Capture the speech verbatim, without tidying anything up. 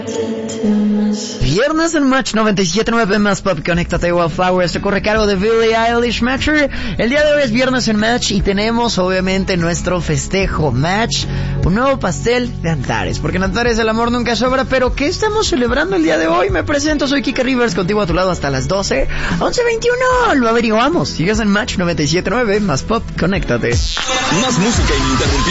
Viernes en Match noventa y siete punto nueve más Pop, conéctate Wildflowers, te corre cargo de Billie Eilish Matcher. El día de hoy es viernes en Match y tenemos obviamente nuestro festejo Match, un nuevo pastel de Antares, porque en Antares el amor nunca sobra. Pero ¿qué estamos celebrando el día de hoy? Me presento, soy Kike Rivers, contigo a tu lado hasta las doce, once veintiuno, lo averiguamos. Sigues en Match noventa y siete punto nueve más Pop, conéctate. Más música ininterrumpida.